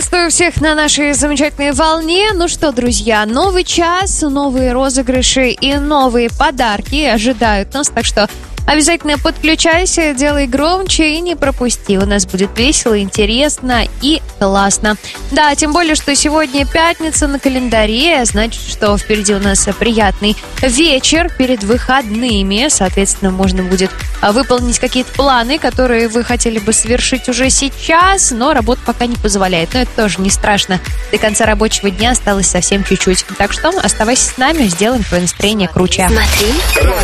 Приветствую всех на нашей замечательной волне. Ну что, друзья, новый час, новые розыгрыши и новые подарки ожидают нас, так что обязательно подключайся, делай громче и не пропусти. У нас будет весело, интересно и классно. Да, тем более, что сегодня пятница на календаре, значит, что впереди у нас приятный вечер перед выходными. Соответственно, можно будет выполнить какие-то планы, которые вы хотели бы совершить уже сейчас, но работа пока не позволяет. Но это тоже не страшно. До конца рабочего дня осталось совсем чуть-чуть. Так что оставайся с нами, сделаем твое настроение круче. Смотри.